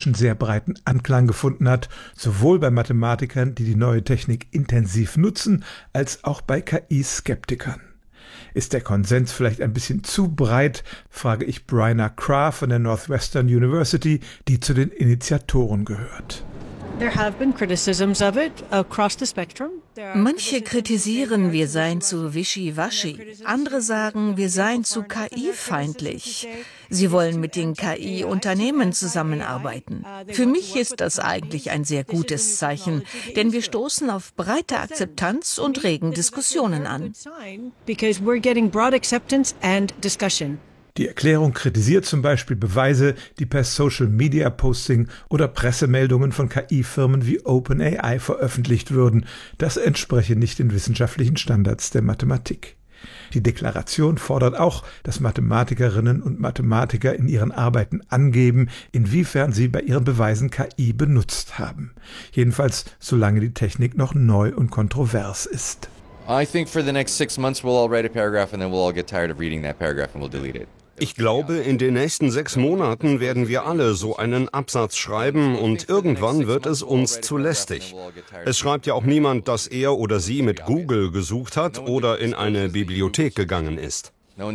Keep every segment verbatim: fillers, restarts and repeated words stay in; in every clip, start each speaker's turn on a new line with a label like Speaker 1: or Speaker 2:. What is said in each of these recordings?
Speaker 1: inzwischen sehr breiten Anklang gefunden hat, sowohl bei Mathematikern, die die neue Technik intensiv nutzen, als auch bei K I-Skeptikern. Ist der Konsens vielleicht ein bisschen zu breit, frage ich Bryna Krah von der Northwestern University, die zu den Initiatoren gehört.
Speaker 2: Manche kritisieren, wir seien zu wischiwaschi. Andere sagen, wir seien zu K I-feindlich. Sie wollen mit den K I-Unternehmen zusammenarbeiten. Für mich ist das eigentlich ein sehr gutes Zeichen, denn wir stoßen auf breite Akzeptanz und regen Diskussionen an.
Speaker 1: Die Erklärung kritisiert zum Beispiel Beweise, die per Social-Media-Posting oder Pressemeldungen von K I-Firmen wie OpenAI veröffentlicht würden. Das entspreche nicht den wissenschaftlichen Standards der Mathematik. Die Deklaration fordert auch, dass Mathematikerinnen und Mathematiker in ihren Arbeiten angeben, inwiefern sie bei ihren Beweisen K I benutzt haben. Jedenfalls solange die Technik noch neu und kontrovers ist.
Speaker 3: I think for the next six months we'll all write a paragraph and then we'll all get tired of reading that paragraph and we'll delete it.
Speaker 4: Ich glaube, in den nächsten sechs Monaten werden wir alle so einen Absatz schreiben und irgendwann wird es uns zu lästig. Es schreibt ja auch niemand, dass er oder sie mit Google gesucht hat oder in eine Bibliothek gegangen ist.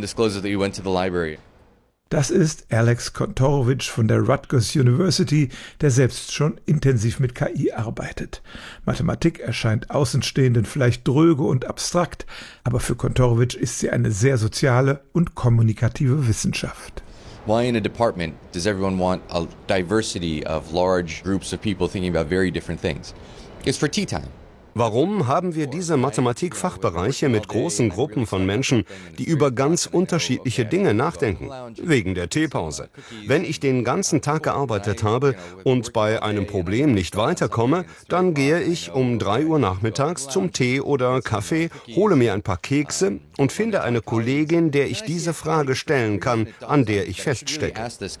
Speaker 1: Das ist Alex Kontorowitsch von der Rutgers University, der selbst schon intensiv mit K I arbeitet. Mathematik erscheint Außenstehenden vielleicht dröge und abstrakt, aber für Kontorowitsch ist sie eine sehr soziale und kommunikative Wissenschaft.
Speaker 3: Why in a department does everyone want a diversity of large groups of people thinking about very different things? It's for tea time.
Speaker 4: Warum haben wir diese Mathematik-Fachbereiche mit großen Gruppen von Menschen, die über ganz unterschiedliche Dinge nachdenken? Wegen der Teepause. Wenn ich den ganzen Tag gearbeitet habe und bei einem Problem nicht weiterkomme, dann gehe ich um drei Uhr nachmittags zum Tee oder Kaffee, hole mir ein paar Kekse und finde eine Kollegin, der ich diese Frage stellen kann, an der ich feststecke.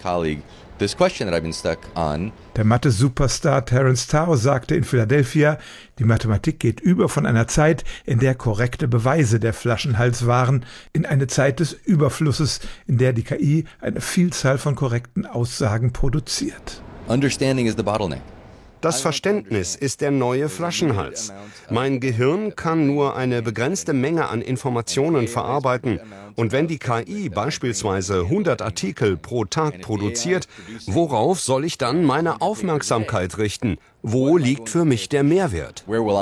Speaker 1: Der Mathe-Superstar Terence Tao sagte in Philadelphia, die Mathematik geht über von einer Zeit, in der korrekte Beweise der Flaschenhals waren, in eine Zeit des Überflusses, in der die K I eine Vielzahl von korrekten Aussagen produziert.
Speaker 3: Understanding is the bottleneck.
Speaker 4: Das Verständnis ist der neue Flaschenhals. Mein Gehirn kann nur eine begrenzte Menge an Informationen verarbeiten. Und wenn die K I beispielsweise hundert Artikel pro Tag produziert, worauf soll ich dann meine Aufmerksamkeit richten? Wo liegt für mich der Mehrwert?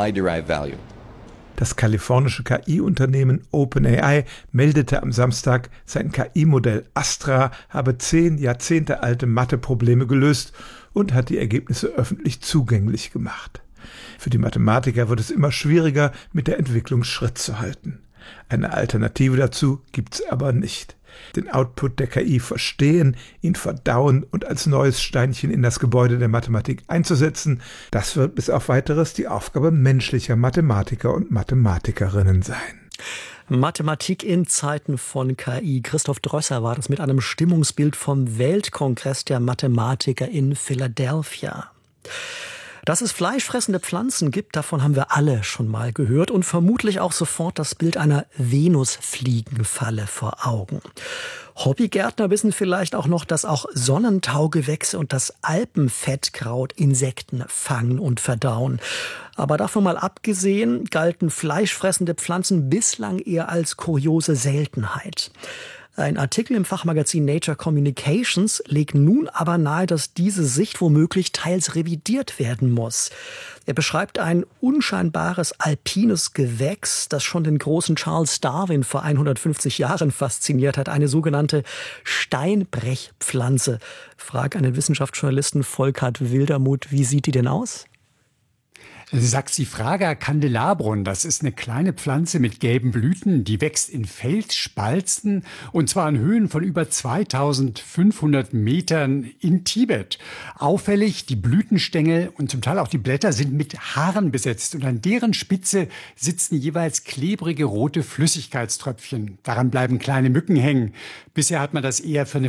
Speaker 1: Das kalifornische K I-Unternehmen OpenAI meldete am Samstag, sein K I-Modell Astra habe zehn Jahrzehnte alte Matheprobleme gelöst und hat die Ergebnisse öffentlich zugänglich gemacht. Für die Mathematiker wird es immer schwieriger, mit der Entwicklung Schritt zu halten. Eine Alternative dazu gibt's aber nicht. Den Output der K I verstehen, ihn verdauen und als neues Steinchen in das Gebäude der Mathematik einzusetzen, das wird bis auf Weiteres die Aufgabe menschlicher Mathematiker und Mathematikerinnen sein.
Speaker 5: Mathematik in Zeiten von K I. Christoph Drösser war das mit einem Stimmungsbild vom Weltkongress der Mathematiker in Philadelphia. Dass es fleischfressende Pflanzen gibt, davon haben wir alle schon mal gehört und vermutlich auch sofort das Bild einer Venusfliegenfalle vor Augen. Hobbygärtner wissen vielleicht auch noch, dass auch Sonnentaugewächse und das Alpenfettkraut Insekten fangen und verdauen. Aber davon mal abgesehen, galten fleischfressende Pflanzen bislang eher als kuriose Seltenheit. Ein Artikel im Fachmagazin Nature Communications legt nun aber nahe, dass diese Sicht womöglich teils revidiert werden muss. Er beschreibt ein unscheinbares alpines Gewächs, das schon den großen Charles Darwin vor hundertfünfzig Jahren fasziniert hat, eine sogenannte Steinbrechpflanze. Frag einen Wissenschaftsjournalisten Volkart Wildermuth, wie sieht die denn aus?
Speaker 6: Saxifraga candelabrum, das ist eine kleine Pflanze mit gelben Blüten, die wächst in Felsspalzen und zwar an Höhen von über zweitausendfünfhundert Metern in Tibet. Auffällig, die Blütenstängel und zum Teil auch die Blätter sind mit Haaren besetzt und an deren Spitze sitzen jeweils klebrige rote Flüssigkeitströpfchen. Daran bleiben kleine Mücken hängen. Bisher hat man das eher für eine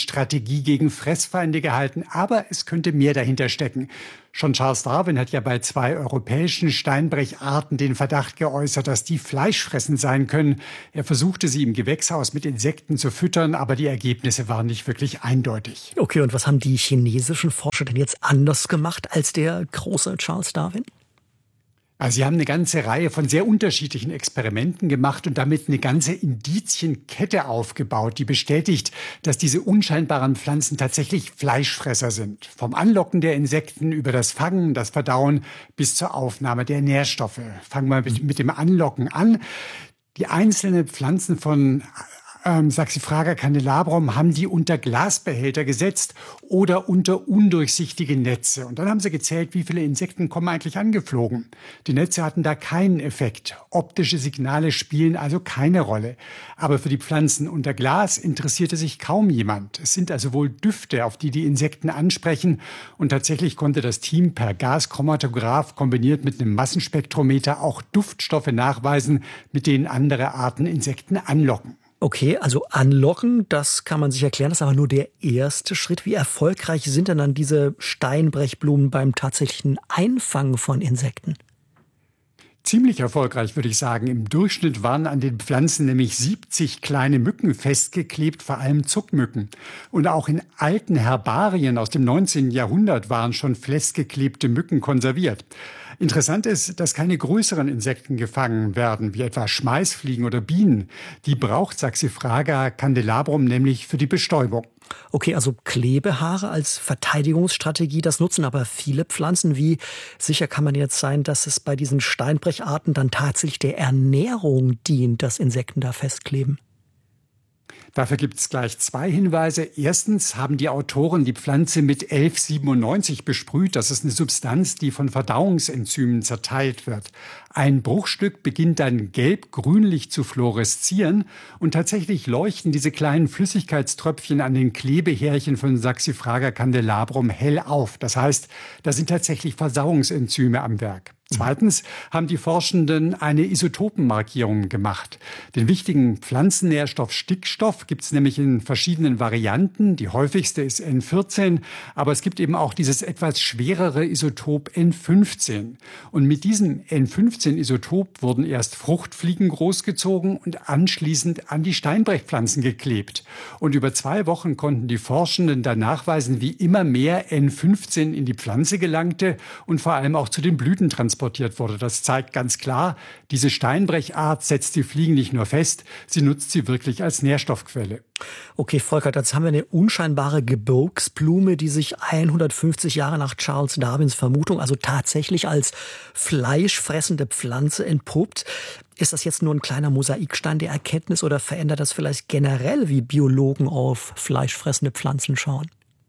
Speaker 6: Verteidigungsstrategie gegen Fressfeinde gehalten, aber es könnte mehr dahinter stecken. Schon Charles Darwin hat ja bei zwei europäischen Steinbrecharten den Verdacht geäußert, dass die fleischfressend sein können. Er versuchte sie im Gewächshaus mit Insekten zu füttern, aber die Ergebnisse waren nicht wirklich eindeutig.
Speaker 5: Okay, und was haben die chinesischen Forscher denn jetzt anders gemacht als der große Charles Darwin?
Speaker 6: Also sie haben eine ganze Reihe von sehr unterschiedlichen Experimenten gemacht und damit eine ganze Indizienkette aufgebaut, die bestätigt, dass diese unscheinbaren Pflanzen tatsächlich Fleischfresser sind. Vom Anlocken der Insekten über das Fangen, das Verdauen bis zur Aufnahme der Nährstoffe. Fangen wir mit, mit dem Anlocken an. Die einzelnen Pflanzen von Ähm, Saxifraga candelabrum haben die unter Glasbehälter gesetzt oder unter undurchsichtige Netze. Und dann haben sie gezählt, wie viele Insekten kommen eigentlich angeflogen. Die Netze hatten da keinen Effekt. Optische Signale spielen also keine Rolle. Aber für die Pflanzen unter Glas interessierte sich kaum jemand. Es sind also wohl Düfte, auf die die Insekten ansprechen. Und tatsächlich konnte das Team per Gaschromatograph kombiniert mit einem Massenspektrometer auch Duftstoffe nachweisen, mit denen andere Arten Insekten anlocken.
Speaker 5: Okay, also anlocken, das kann man sich erklären, das ist aber nur der erste Schritt. Wie erfolgreich sind denn dann diese Steinbrechblumen beim tatsächlichen Einfangen von Insekten?
Speaker 6: Ziemlich erfolgreich, würde ich sagen. Im Durchschnitt waren an den Pflanzen nämlich siebzig kleine Mücken festgeklebt, vor allem Zuckmücken. Und auch in alten Herbarien aus dem neunzehnten Jahrhundert waren schon festgeklebte Mücken konserviert. Interessant ist, dass keine größeren Insekten gefangen werden, wie etwa Schmeißfliegen oder Bienen. Die braucht Saxifraga candelabrum nämlich für die Bestäubung.
Speaker 5: Okay, also Klebehaare als Verteidigungsstrategie, das nutzen aber viele Pflanzen. Wie sicher kann man jetzt sein, dass es bei diesen Steinbrecharten dann tatsächlich der Ernährung dient, dass Insekten da festkleben?
Speaker 6: Dafür gibt es gleich zwei Hinweise. Erstens haben die Autoren die Pflanze mit elf siebenundneunzig besprüht. Das ist eine Substanz, die von Verdauungsenzymen zerteilt wird. Ein Bruchstück beginnt dann gelb-grünlich zu fluoreszieren und tatsächlich leuchten diese kleinen Flüssigkeitströpfchen an den Klebehärchen von Saxifraga candelabrum hell auf. Das heißt, da sind tatsächlich Verdauungsenzyme am Werk. Zweitens haben die Forschenden eine Isotopenmarkierung gemacht. Den wichtigen Pflanzennährstoff Stickstoff gibt es nämlich in verschiedenen Varianten. Die häufigste ist N vierzehn, aber es gibt eben auch dieses etwas schwerere Isotop N fünfzehn. Und mit diesem N fünfzehn-Isotop wurden erst Fruchtfliegen großgezogen und anschließend an die Steinbrechpflanzen geklebt. Und über zwei Wochen konnten die Forschenden dann nachweisen, wie immer mehr N fünfzehn in die Pflanze gelangte und vor allem auch zu den Blüten transportiert wurde. Das zeigt ganz klar, diese Steinbrechart setzt die Fliegen nicht nur fest, sie nutzt sie wirklich als Nährstoffquelle.
Speaker 5: Okay, Volker, jetzt haben wir eine unscheinbare Gebirgsblume, die sich hundertfünfzig Jahre nach Charles Darwins Vermutung also tatsächlich als fleischfressende Pflanze entpuppt. Ist das jetzt nur ein kleiner Mosaikstein der Erkenntnis oder verändert das vielleicht generell, wie Biologen auf fleischfressende Pflanzen schauen?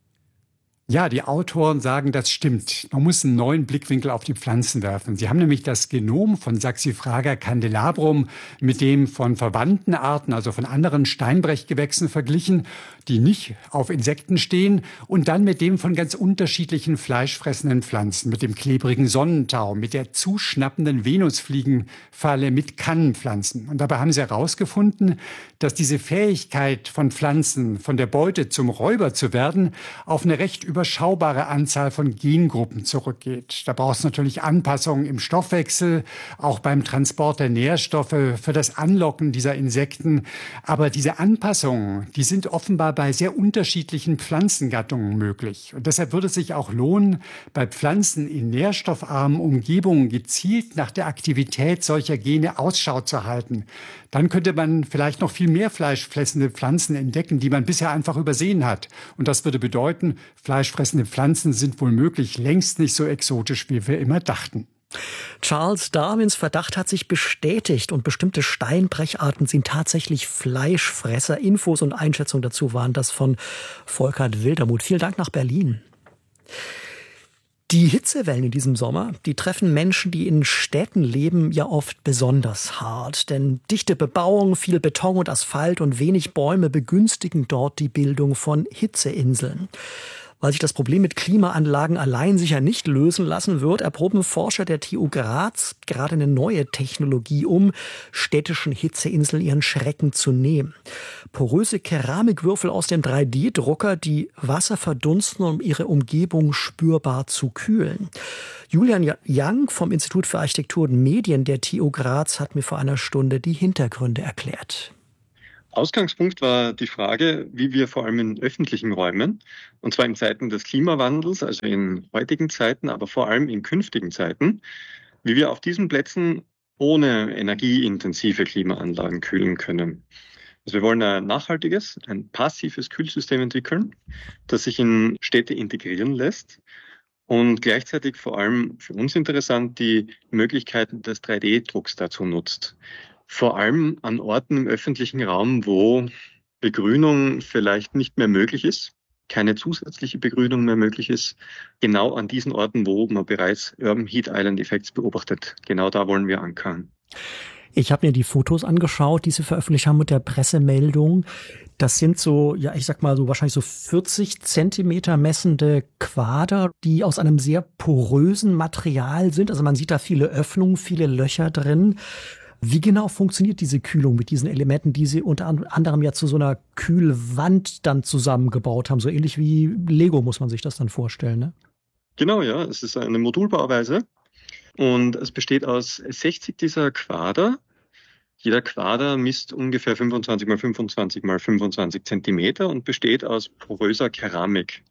Speaker 6: Ja, die Autoren sagen, das stimmt. Man muss einen neuen Blickwinkel auf die Pflanzen werfen. Sie haben nämlich das Genom von Saxifraga candelabrum mit dem von verwandten Arten, also von anderen Steinbrechgewächsen verglichen, die nicht auf Insekten stehen, und dann mit dem von ganz unterschiedlichen fleischfressenden Pflanzen, mit dem klebrigen Sonnentau, mit der zuschnappenden Venusfliegenfalle, mit Kannenpflanzen. Und dabei haben sie herausgefunden, dass diese Fähigkeit von Pflanzen, von der Beute zum Räuber zu werden, auf eine recht überschaubare Anzahl von Gengruppen zurückgeht. Da braucht es natürlich Anpassungen im Stoffwechsel, auch beim Transport der Nährstoffe, für das Anlocken dieser Insekten. Aber diese Anpassungen, die sind offenbar bei sehr unterschiedlichen Pflanzengattungen möglich. Und deshalb würde es sich auch lohnen, bei Pflanzen in nährstoffarmen Umgebungen gezielt nach der Aktivität solcher Gene Ausschau zu halten. Dann könnte man vielleicht noch viel mehr fleischfressende Pflanzen entdecken, die man bisher einfach übersehen hat. Und das würde bedeuten, fleischfressende Pflanzen sind womöglich längst nicht so exotisch, wie wir immer dachten.
Speaker 5: Charles Darwins Verdacht hat sich bestätigt und bestimmte Steinbrecharten sind tatsächlich Fleischfresser. Infos und Einschätzungen dazu waren das von Volkert Wildermuth. Vielen Dank nach Berlin. Die Hitzewellen in diesem Sommer, die treffen Menschen, die in Städten leben, ja oft besonders hart. Denn dichte Bebauung, viel Beton und Asphalt und wenig Bäume begünstigen dort die Bildung von Hitzeinseln. Weil sich das Problem mit Klimaanlagen allein sicher nicht lösen lassen wird, erproben Forscher der T U Graz gerade eine neue Technologie, um städtischen Hitzeinseln ihren Schrecken zu nehmen. Poröse Keramikwürfel aus dem drei D Drucker, die Wasser verdunsten, um ihre Umgebung spürbar zu kühlen. Julian Young vom Institut für Architektur und Medien der T U Graz hat mir vor einer Stunde die Hintergründe erklärt.
Speaker 7: Ausgangspunkt war die Frage, wie wir vor allem in öffentlichen Räumen, und zwar in Zeiten des Klimawandels, also in heutigen Zeiten, aber vor allem in künftigen Zeiten, wie wir auf diesen Plätzen ohne energieintensive Klimaanlagen kühlen können. Also wir wollen ein nachhaltiges, ein passives Kühlsystem entwickeln, das sich in Städte integrieren lässt und gleichzeitig vor allem für uns interessant die Möglichkeiten des drei D Drucks dazu nutzt. Vor allem an Orten im öffentlichen Raum, wo Begrünung vielleicht nicht mehr möglich ist, keine zusätzliche Begrünung mehr möglich ist. Genau an diesen Orten, wo man bereits Urban Heat Island Effects beobachtet. Genau da wollen wir ankern.
Speaker 5: Ich habe mir die Fotos angeschaut, die Sie veröffentlicht haben mit der Pressemeldung. Das sind so, ja, ich sag mal so wahrscheinlich so vierzig Zentimeter messende Quader, die aus einem sehr porösen Material sind. Also man sieht da viele Öffnungen, viele Löcher drin. Wie genau funktioniert diese Kühlung mit diesen Elementen, die Sie unter anderem ja zu so einer Kühlwand dann zusammengebaut haben? So ähnlich wie Lego muss man sich das dann vorstellen, ne?
Speaker 7: Genau, ja. Es ist eine Modulbauweise und es besteht aus sechzig dieser Quader. Jeder Quader misst ungefähr fünfundzwanzig mal fünfundzwanzig mal fünfundzwanzig Zentimeter und besteht aus poröser Keramik.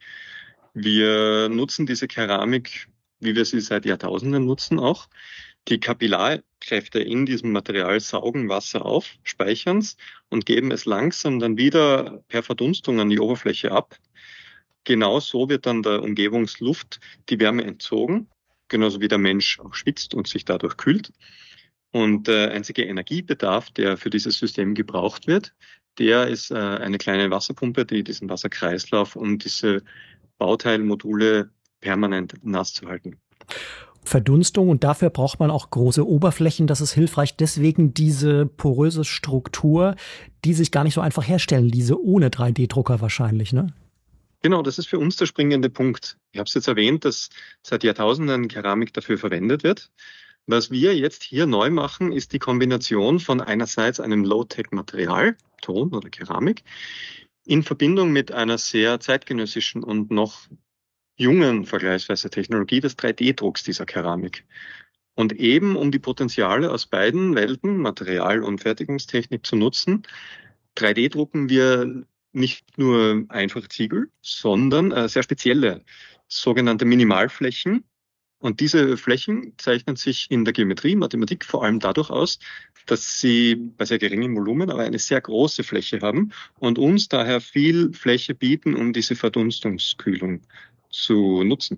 Speaker 7: Wir nutzen diese Keramik, wie wir sie seit Jahrtausenden nutzen auch. Die Kapillarkräfte in diesem Material saugen Wasser auf, speichern es und geben es langsam dann wieder per Verdunstung an die Oberfläche ab. Genauso wird dann der Umgebungsluft die Wärme entzogen, genauso wie der Mensch auch schwitzt und sich dadurch kühlt. Und der einzige Energiebedarf, der für dieses System gebraucht wird, der ist äh, eine kleine Wasserpumpe, die diesen Wasserkreislauf, um diese Bauteilmodule permanent nass zu halten.
Speaker 5: Verdunstung, und dafür braucht man auch große Oberflächen. Das ist hilfreich. Deswegen diese poröse Struktur, die sich gar nicht so einfach herstellen ließe, ohne drei D Drucker wahrscheinlich, ne?
Speaker 7: Genau, das ist für uns der springende Punkt. Ich habe es jetzt erwähnt, dass seit Jahrtausenden Keramik dafür verwendet wird. Was wir jetzt hier neu machen, ist die Kombination von einerseits einem Low-Tech-Material, Ton oder Keramik, in Verbindung mit einer sehr zeitgenössischen und noch jungen vergleichsweise Technologie des drei D Drucks dieser Keramik. Und eben um die Potenziale aus beiden Welten, Material- und Fertigungstechnik, zu nutzen, drei D drucken wir nicht nur einfache Ziegel, sondern äh, sehr spezielle sogenannte Minimalflächen. Und diese Flächen zeichnen sich in der Geometrie, Mathematik vor allem dadurch aus, dass sie bei sehr geringem Volumen aber eine sehr große Fläche haben und uns daher viel Fläche bieten, um diese Verdunstungskühlung zu nutzen.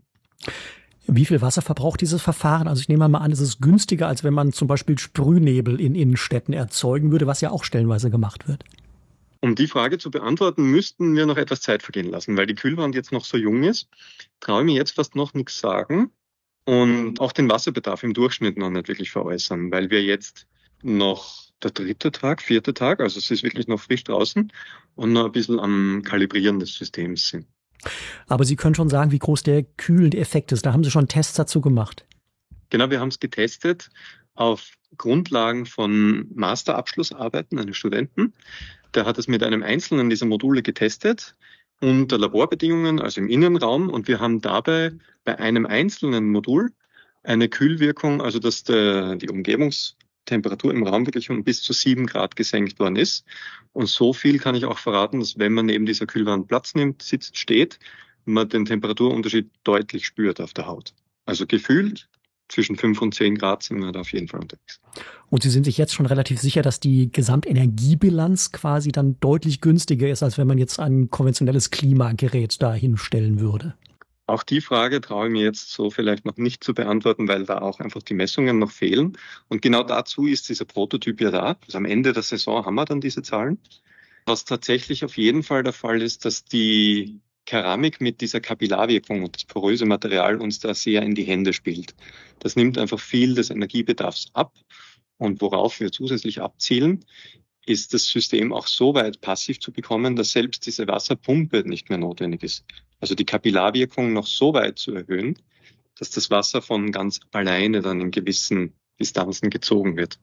Speaker 5: Wie viel Wasser verbraucht dieses Verfahren? Also ich nehme mal an, es ist günstiger, als wenn man zum Beispiel Sprühnebel in Innenstädten erzeugen würde, was ja auch stellenweise gemacht wird.
Speaker 7: Um die Frage zu beantworten, müssten wir noch etwas Zeit vergehen lassen, weil die Kühlwand jetzt noch so jung ist. Traue ich mir jetzt fast noch nichts sagen und auch den Wasserbedarf im Durchschnitt noch nicht wirklich veräußern, weil wir jetzt noch der dritte Tag, vierte Tag, also es ist wirklich noch frisch draußen und noch ein bisschen am Kalibrieren des Systems sind.
Speaker 5: Aber Sie können schon sagen, wie groß der kühlende Effekt ist. Da haben Sie schon Tests dazu gemacht.
Speaker 7: Genau, wir haben es getestet auf Grundlagen von Masterabschlussarbeiten eines Studenten. Der hat es mit einem einzelnen dieser Module getestet unter Laborbedingungen, also im Innenraum. Und wir haben dabei bei einem einzelnen Modul eine Kühlwirkung, also dass der, die Umgebungstemperatur im Raum wirklich um bis zu sieben Grad gesenkt worden ist. Und so viel kann ich auch verraten, dass wenn man neben dieser Kühlwand Platz nimmt, sitzt, steht, man den Temperaturunterschied deutlich spürt auf der Haut. Also gefühlt zwischen fünf und zehn Grad sind wir da auf jeden Fall unterwegs.
Speaker 5: Und Sie sind sich jetzt schon relativ sicher, dass die Gesamtenergiebilanz quasi dann deutlich günstiger ist, als wenn man jetzt ein konventionelles Klimagerät da hinstellen würde?
Speaker 7: Auch die Frage traue ich mir jetzt so vielleicht noch nicht zu beantworten, weil da auch einfach die Messungen noch fehlen. Und genau dazu ist dieser Prototyp ja da. Also am Ende der Saison haben wir dann diese Zahlen. Was tatsächlich auf jeden Fall der Fall ist, dass die Keramik mit dieser Kapillarwirkung und das poröse Material uns da sehr in die Hände spielt. Das nimmt einfach viel des Energiebedarfs ab und worauf wir zusätzlich abzielen, ist das System auch so weit passiv zu bekommen, dass selbst diese Wasserpumpe nicht mehr notwendig ist. Also die Kapillarwirkung noch so weit zu erhöhen, dass das Wasser von ganz alleine dann in gewissen Distanzen gezogen wird.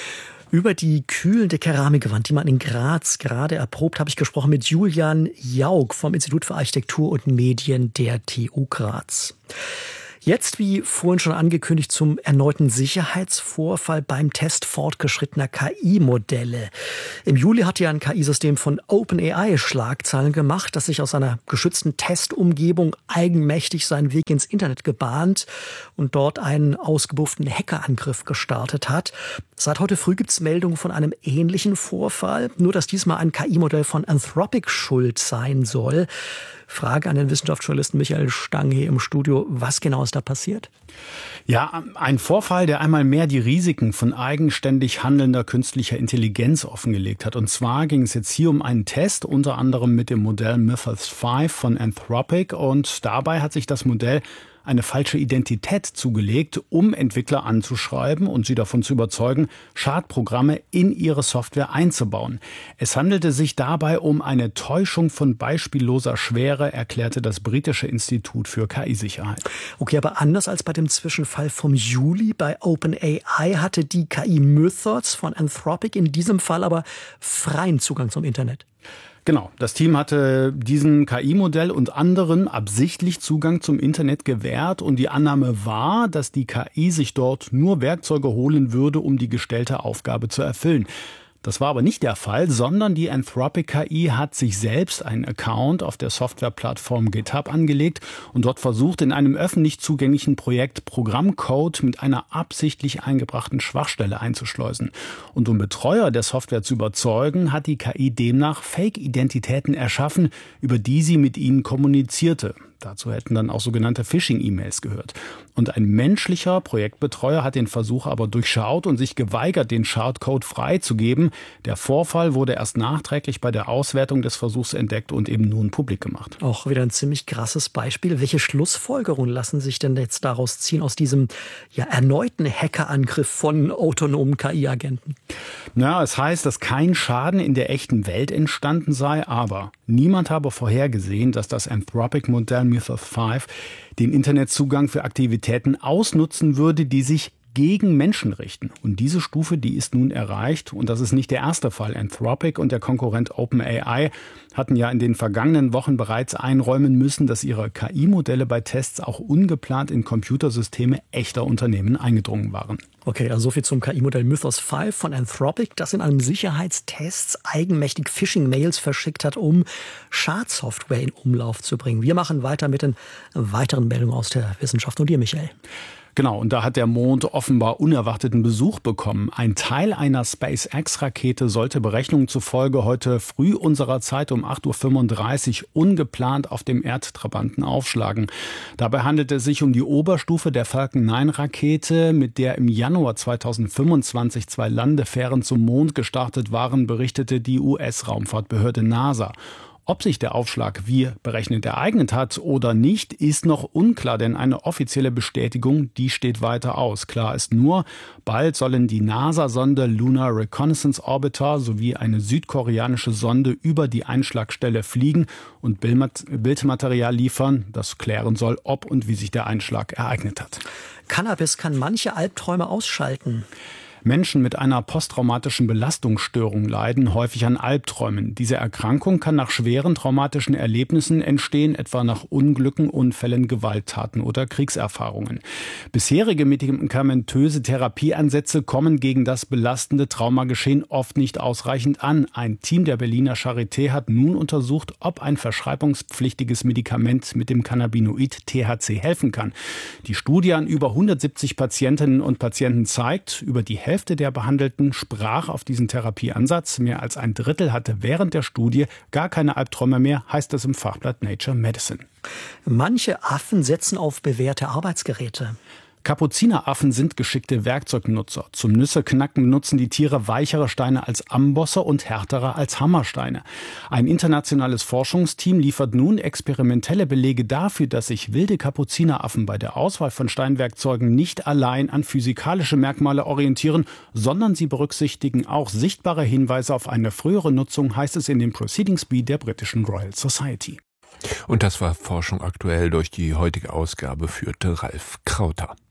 Speaker 5: Über die kühlende Keramikwand, die man in Graz gerade erprobt, habe ich gesprochen mit Julian Jauk vom Institut für Architektur und Medien der T U Graz. Jetzt, wie vorhin schon angekündigt, zum erneuten Sicherheitsvorfall beim Test fortgeschrittener K I-Modelle. Im Juli hat ja ein K I-System von OpenAI Schlagzeilen gemacht, das sich aus einer geschützten Testumgebung eigenmächtig seinen Weg ins Internet gebahnt und dort einen ausgebufften Hackerangriff gestartet hat. Seit heute früh gibt es Meldungen von einem ähnlichen Vorfall, nur dass diesmal ein K I-Modell von Anthropic schuld sein soll. Frage an den Wissenschaftsjournalisten Michael Stang hier im Studio. Was genau ist da passiert?
Speaker 8: Ja, ein Vorfall, der einmal mehr die Risiken von eigenständig handelnder künstlicher Intelligenz offengelegt hat. Und zwar ging es jetzt hier um einen Test, unter anderem mit dem Modell Mythos fünf von Anthropic. Und dabei hat sich das Modell eine falsche Identität zugelegt, um Entwickler anzuschreiben und sie davon zu überzeugen, Schadprogramme in ihre Software einzubauen. Es handelte sich dabei um eine Täuschung von beispielloser Schwere, erklärte das britische Institut für K I-Sicherheit.
Speaker 5: Okay, aber anders als bei dem Zwischenfall vom Juli bei OpenAI hatte die K I Mythos von Anthropic in diesem Fall aber freien Zugang zum Internet.
Speaker 8: Genau, das Team hatte diesem K I-Modell und anderen absichtlich Zugang zum Internet gewährt und die Annahme war, dass die K I sich dort nur Werkzeuge holen würde, um die gestellte Aufgabe zu erfüllen. Das war aber nicht der Fall, sondern die Anthropic K I hat sich selbst einen Account auf der Softwareplattform GitHub angelegt und dort versucht, in einem öffentlich zugänglichen Projekt Programmcode mit einer absichtlich eingebrachten Schwachstelle einzuschleusen. Und um Betreuer der Software zu überzeugen, hat die K I demnach Fake-Identitäten erschaffen, über die sie mit ihnen kommunizierte. Dazu hätten dann auch sogenannte Phishing-E-Mails gehört. Und ein menschlicher Projektbetreuer hat den Versuch aber durchschaut und sich geweigert, den Schadcode freizugeben. Der Vorfall wurde erst nachträglich bei der Auswertung des Versuchs entdeckt und eben nun publik gemacht.
Speaker 5: Auch wieder ein ziemlich krasses Beispiel. Welche Schlussfolgerungen lassen sich denn jetzt daraus ziehen, aus diesem ja, erneuten Hackerangriff von autonomen K I-Agenten?
Speaker 8: Na, es heißt, dass kein Schaden in der echten Welt entstanden sei, aber niemand habe vorhergesehen, dass das Anthropic-Modell Mythos fünf den Internetzugang für Aktivitäten ausnutzen würde, die sich gegen Menschen richten. Und diese Stufe, die ist nun erreicht. Und das ist nicht der erste Fall. Anthropic und der Konkurrent OpenAI hatten ja in den vergangenen Wochen bereits einräumen müssen, dass ihre K I-Modelle bei Tests auch ungeplant in Computersysteme echter Unternehmen eingedrungen waren.
Speaker 5: Okay, also so viel zum K I-Modell Mythos fünf von Anthropic, das in einem Sicherheitstest eigenmächtig Phishing-Mails verschickt hat, um Schadsoftware in Umlauf zu bringen. Wir machen weiter mit den weiteren Meldungen aus der Wissenschaft. Und dir, Michael.
Speaker 8: Genau, und da hat der Mond offenbar unerwarteten Besuch bekommen. Ein Teil einer SpaceX-Rakete sollte Berechnungen zufolge heute früh unserer Zeit um acht Uhr fünfunddreißig ungeplant auf dem Erdtrabanten aufschlagen. Dabei handelt es sich um die Oberstufe der Falcon neun Rakete, mit der im Januar zweitausendfünfundzwanzig zwei Landefähren zum Mond gestartet waren, berichtete die U S-Raumfahrtbehörde NASA. Ob sich der Aufschlag wie berechnet ereignet hat oder nicht, ist noch unklar, denn eine offizielle Bestätigung, die steht weiter aus. Klar ist nur, bald sollen die NASA-Sonde Lunar Reconnaissance Orbiter sowie eine südkoreanische Sonde über die Einschlagstelle fliegen und Bildmaterial liefern, das klären soll, ob und wie sich der Einschlag ereignet hat.
Speaker 5: Cannabis kann manche Albträume ausschalten.
Speaker 8: Menschen mit einer posttraumatischen Belastungsstörung leiden häufig an Albträumen. Diese Erkrankung kann nach schweren traumatischen Erlebnissen entstehen, etwa nach Unglücken, Unfällen, Gewalttaten oder Kriegserfahrungen. Bisherige medikamentöse Therapieansätze kommen gegen das belastende Traumageschehen oft nicht ausreichend an. Ein Team der Berliner Charité hat nun untersucht, ob ein verschreibungspflichtiges Medikament mit dem Cannabinoid T H C helfen kann. Die Studie an über hundertsiebzig Patientinnen und Patienten zeigt, über die Hälfte der Behandelten sprach auf diesen Therapieansatz. Mehr als ein Drittel hatte während der Studie gar keine Albträume mehr, heißt es im Fachblatt Nature Medicine.
Speaker 5: Manche Affen setzen auf bewährte Arbeitsgeräte.
Speaker 8: Kapuzineraffen sind geschickte Werkzeugnutzer. Zum Nüsseknacken benutzen die Tiere weichere Steine als Ambosse und härtere als Hammersteine. Ein internationales Forschungsteam liefert nun experimentelle Belege dafür, dass sich wilde Kapuzineraffen bei der Auswahl von Steinwerkzeugen nicht allein an physikalische Merkmale orientieren, sondern sie berücksichtigen auch sichtbare Hinweise auf eine frühere Nutzung, heißt es in dem Proceedings B der britischen Royal Society.
Speaker 9: Und das war Forschung aktuell. Durch die heutige Ausgabe führte Ralf Krauter.